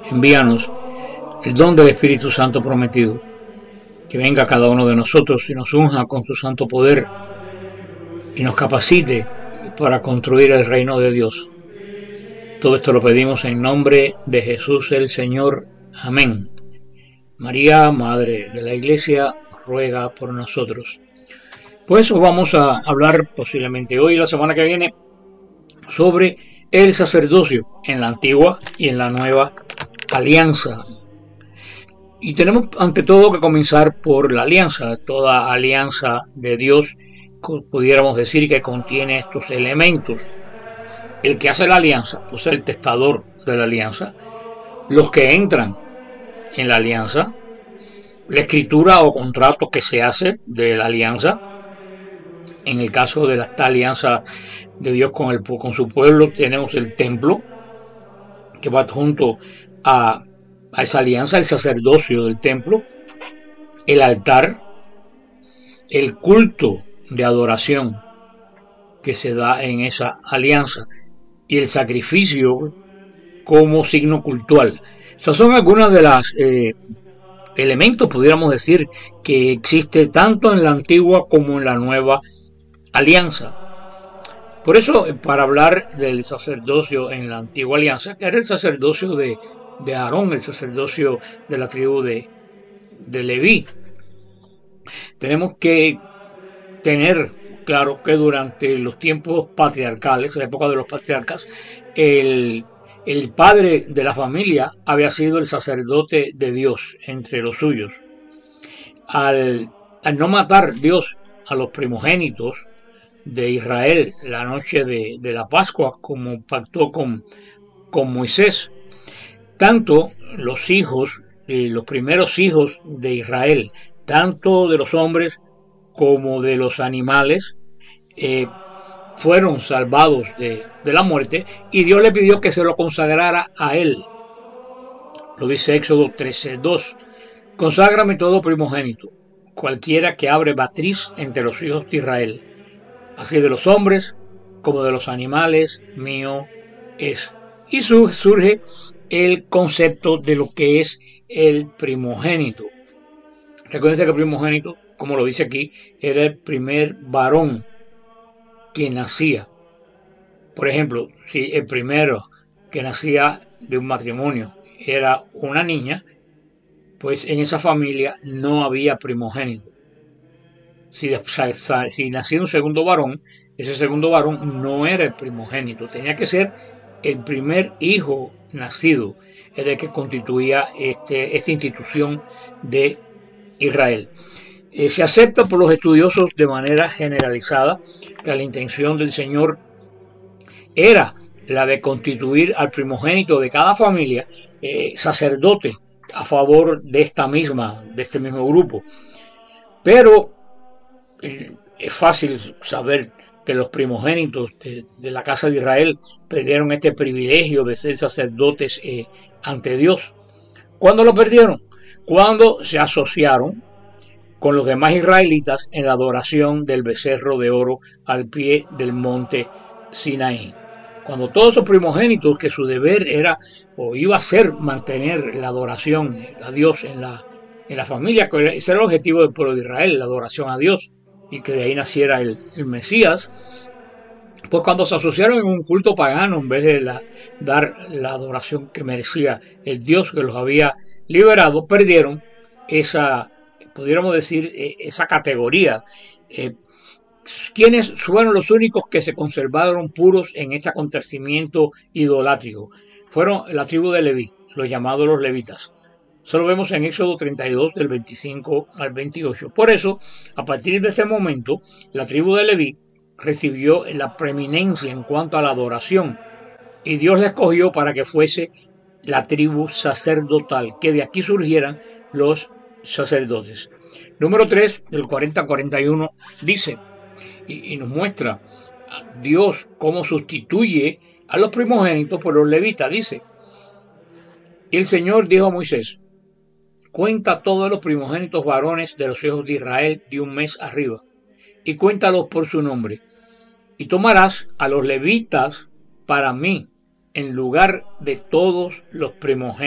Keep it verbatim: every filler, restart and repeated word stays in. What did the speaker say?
envíanos el don del Espíritu Santo prometido, que venga a cada uno de nosotros y nos unja con su santo poder y nos capacite para construir el reino de Dios. Todo esto lo pedimos en nombre de Jesús el Señor. Amén. María, Madre de la Iglesia, ruega por nosotros. Pues vamos a hablar posiblemente hoy y la semana que viene sobre el sacerdocio en la antigua y en la nueva alianza. Y tenemos ante todo que comenzar por la alianza. Toda alianza de Dios, pudiéramos decir que contiene estos elementos. El que hace la alianza, pues el testador de la alianza, los que entran en la alianza, la escritura o contrato que se hace de la alianza. En el caso de esta alianza de Dios con, el, con su pueblo, tenemos el templo, que va junto a, a esa alianza, el sacerdocio del templo, el altar, el culto de adoración que se da en esa alianza y el sacrificio como signo cultural. Esas son algunas de las eh, elementos, pudiéramos decir, que existe tanto en la antigua como en la nueva alianza. Por eso, para hablar del sacerdocio en la antigua alianza, que era el sacerdocio de, de Aarón, el sacerdocio de la tribu de, de Leví, tenemos que tener claro que durante los tiempos patriarcales, la época de los patriarcas, el, el padre de la familia había sido el sacerdote de Dios entre los suyos. Al, al no matar Dios a los primogénitos de Israel la noche de, de la Pascua, como pactó con, con Moisés, tanto los hijos, eh, los primeros hijos de Israel, tanto de los hombres como de los animales, eh, fueron salvados de, de la muerte, y Dios le pidió que se lo consagrara a él. Lo dice Éxodo trece dos. Conságrame todo primogénito, cualquiera que abre matriz entre los hijos de Israel, así de los hombres como de los animales, mío es. Y surge el concepto de lo que es el primogénito. Recuerden que el primogénito, como lo dice aquí, era el primer varón que nacía. Por ejemplo, si el primero que nacía de un matrimonio era una niña, pues en esa familia no había primogénito. Si, si nacía un segundo varón, ese segundo varón no era el primogénito, tenía que ser el primer hijo nacido, era el que constituía este, esta institución de Israel. Eh, se acepta por los estudiosos de manera generalizada que la intención del Señor era la de constituir al primogénito de cada familia eh, sacerdote a favor de esta misma, de este mismo grupo. Pero eh, es fácil saber que los primogénitos de, de la casa de Israel perdieron este privilegio de ser sacerdotes eh, ante Dios. ¿Cuándo lo perdieron? Cuando se asociaron con los demás israelitas en la adoración del becerro de oro al pie del monte Sinaí. Cuando todos esos primogénitos, que su deber era o iba a ser mantener la adoración a Dios en la, en la familia, que ese era el objetivo del pueblo de Israel, la adoración a Dios, y que de ahí naciera el, el Mesías, pues cuando se asociaron en un culto pagano, en vez de la, dar la adoración que merecía el Dios que los había liberado, perdieron esa, pudiéramos decir, esa categoría. Eh, ¿Quiénes fueron los únicos que se conservaron puros en este acontecimiento idolátrico? Fueron la tribu de Leví, los llamados los levitas. Eso lo vemos en Éxodo treinta y dos, del veinticinco al veintiocho. Por eso, a partir de este momento, la tribu de Leví recibió la preeminencia en cuanto a la adoración, y Dios la escogió para que fuese la tribu sacerdotal, que de aquí surgieran los sacerdotes. Número tres, del cuarenta al cuarenta y uno, dice, y, y nos muestra a Dios cómo sustituye a los primogénitos por los levitas. Dice, y el Señor dijo a Moisés, cuenta todos los primogénitos varones de los hijos de Israel de un mes arriba, y cuéntalos por su nombre, y tomarás a los levitas para mí, en lugar de todos los primogénitos